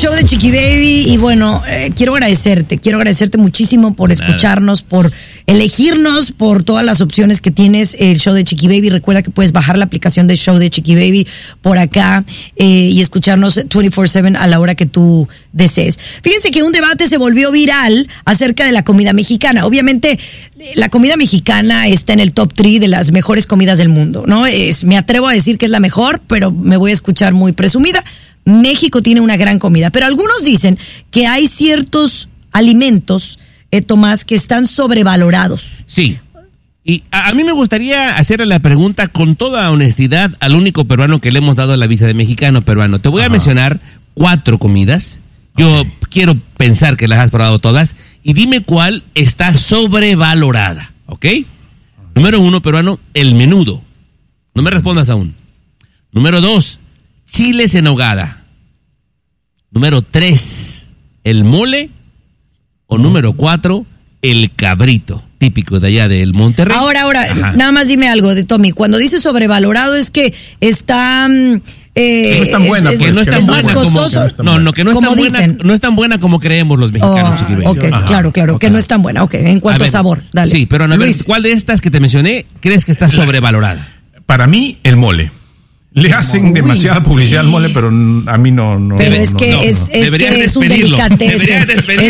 show de Chiqui Baby y bueno, quiero agradecerte muchísimo por escucharnos, por elegirnos, por todas las opciones que tienes el show de Chiqui Baby. Recuerda que puedes bajar la aplicación del show de Chiqui Baby por acá y escucharnos 24/7 a la hora que tú desees. Fíjense que un debate se volvió viral acerca de la comida mexicana. Obviamente la comida mexicana está en el top 3 de las mejores comidas del mundo, ¿no? Me atrevo a decir que es la mejor, pero me voy a escuchar muy presumida. México tiene una gran comida, pero algunos dicen que hay ciertos alimentos, Tomás, que están sobrevalorados. Sí. Y a mí me gustaría hacerle la pregunta con toda honestidad al único peruano que le hemos dado la visa de mexicano peruano. Te voy a mencionar 4 comidas. Yo quiero pensar que las has probado todas. Y dime cuál está sobrevalorada, ¿ok? Número 1, peruano, el menudo. No me respondas aún. Número 2, chiles en nogada. Número 3, el mole. O número 4, el cabrito, típico de allá del Monterrey. Ahora, nada más dime algo de Tommy. Cuando dices sobrevalorado es que está... que no es tan buena, que no es tan más buena costoso. Que no es tan buena como creemos los mexicanos, Chiqui Baby. Ok, claro, que no es tan buena. Ok, en cuanto a sabor, dale. Sí, pero a ver, ¿cuál de estas que te mencioné crees que está sobrevalorada? Para mí, el mole. Le hacen demasiada publicidad al mole, pero a mí no. Pero es que es un delicatessen.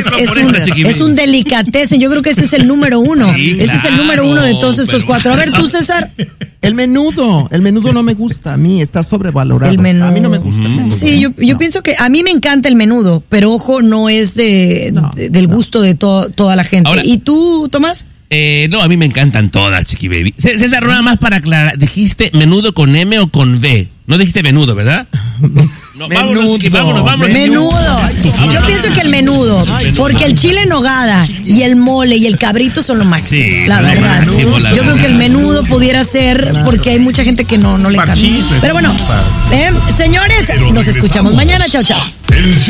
Es un delicatessen. Yo creo que ese es el número 1. Sí, ese es el número 1 de todos estos 4. A ver, tú, César. El menudo no me gusta a mí, está sobrevalorado. El menudo. A mí no me gusta el menudo. Sí, yo pienso que a mí me encanta el menudo, pero ojo, no es del gusto de toda la gente. Ahora, ¿y tú, Tomás? No, a mí me encantan todas, Chiqui Baby. César, nada más para aclarar, ¿dijiste menudo con M o con V? No dijiste menudo, ¿verdad? No, vámonos. Menudo. Yo pienso que el menudo, porque el chile en nogada y el mole y el cabrito son lo máximo, sí, la verdad. Yo creo que el menudo pudiera ser, porque hay mucha gente que no le encanta. Pero bueno, señores, nos escuchamos mañana. Chao, chao.